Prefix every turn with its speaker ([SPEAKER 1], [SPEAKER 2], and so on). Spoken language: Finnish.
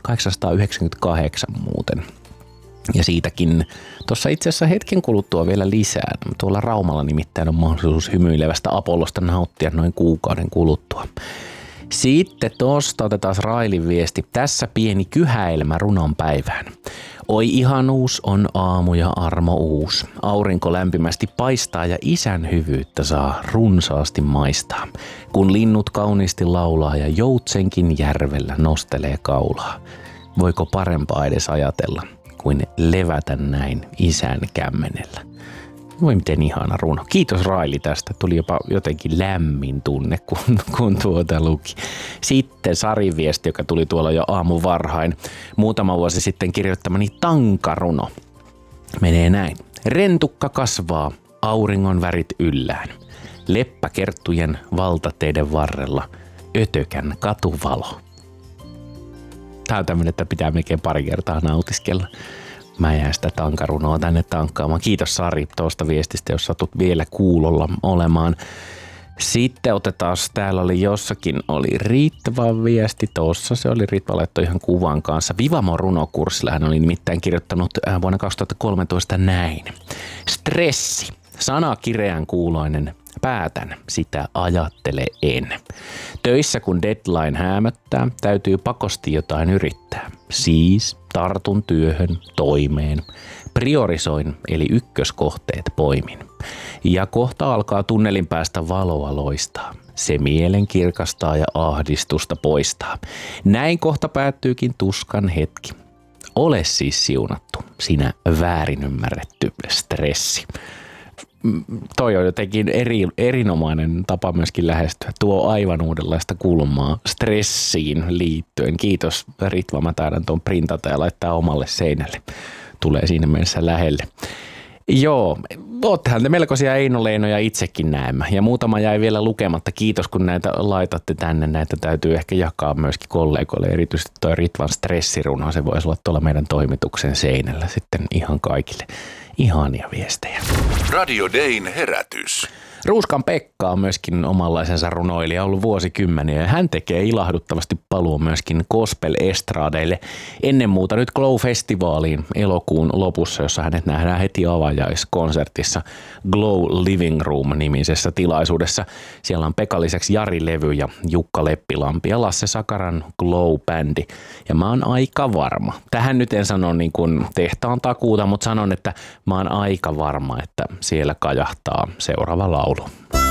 [SPEAKER 1] 1898 muuten. Ja siitäkin tuossa itse asiassa hetken kuluttua vielä lisää. Tuolla Raumalla nimittäin on mahdollisuus hymyilevästä Apollosta nauttia noin kuukauden kuluttua. Sitten tosta otetaan Railin viesti. Tässä pieni kyhäilmä runon päivään. Oi ihanuus on aamu ja armo uus. Aurinko lämpimästi paistaa ja isän hyvyyttä saa runsaasti maistaa. Kun linnut kauniisti laulaa ja joutsenkin järvellä nostelee kaulaa. Voiko parempaa edes ajatella kuin levätä näin isän kämmenellä? Voi miten ihana runo. Kiitos Raili tästä. Tuli jopa jotenkin lämmin tunne, kun tuota luki. Sitten Sarin viesti, joka tuli tuolla jo aamu varhain. Muutama vuosi sitten kirjoittamani tankaruno. Menee näin. Rentukka kasvaa, auringon värit yllään. Leppäkerttujen valtateiden varrella, ötökän katuvalo. Tää on tämmönen, että pitää melkein pari kertaa nautiskella. Mä jään sitä tankarunoa tänne tankkaamaan. Kiitos Sari tuosta viestistä, jos satut vielä kuulolla olemaan. Sitten otetaan, täällä oli jossakin, oli Ritvan viesti tuossa. Se oli Ritva laittoi ihan kuvan kanssa. Vivamon runokurssilla hän oli nimittäin kirjoittanut vuonna 2013 näin. Stressi, sana kireän kuuloinen. Päätän, sitä ajattele en. Töissä kun deadline häämöttää, täytyy pakosti jotain yrittää. Siis tartun työhön, toimeen. Priorisoin, eli ykköskohteet poimin. Ja kohta alkaa tunnelin päästä valoa loistaa. Se mielen kirkastaa ja ahdistusta poistaa. Näin kohta päättyykin tuskan hetki. Ole siis siunattu, sinä väärin ymmärretty stressi. Toi on jotenkin erinomainen tapa myöskin lähestyä. Tuo aivan uudenlaista kulmaa stressiin liittyen. Kiitos Ritva, mä taidan tuon printata ja laittaa omalle seinälle. Tulee siinä mielessä lähelle. Joo, oottehan te melkoisia Eino-Leinoja itsekin näemmä. Ja muutama jäi vielä lukematta. Kiitos kun näitä laitatte tänne. Näitä täytyy ehkä jakaa myöskin kollegoille. Erityisesti toi Ritvan stressiruno. Se voisi olla tuolla meidän toimituksen seinällä sitten ihan kaikille. Ihania viestejä.
[SPEAKER 2] Radio Dayn herätys.
[SPEAKER 1] Ruuskan Pekka on myöskin omanlaisensa runoilija ollut vuosikymmeniä ja hän tekee ilahduttavasti paluun myöskin gospel-estradeille ennen muuta nyt Glow-festivaaliin elokuun lopussa, jossa hänet nähdään heti avajaiskonsertissa Glow Living Room-nimisessä tilaisuudessa. Siellä on Pekan lisäksi Jari Levy ja Jukka Leppilampi ja Lasse Sakaran Glow-bändi. Ja mä oon aika varma. Tähän nyt en sano niin kuin tehtaan takuuta, mutta sanon, että mä oon aika varma, että siellä kajahtaa seuraava laulu.